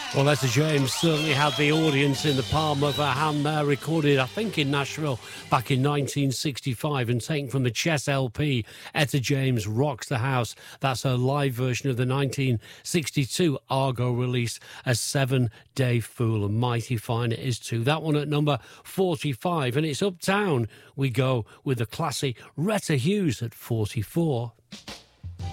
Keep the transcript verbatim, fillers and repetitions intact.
Well, Etta James certainly had the audience in the palm of her hand there, recorded, I think, in Nashville back in nineteen sixty-five and taken from the Chess L P. Etta James Rocks the House. That's her live version of the nineteen sixty-two Argo release, A Seven-Day Fool, and mighty fine it is too. That one at number forty-five, and it's Uptown. We go with the classy Retta Hughes at forty-four.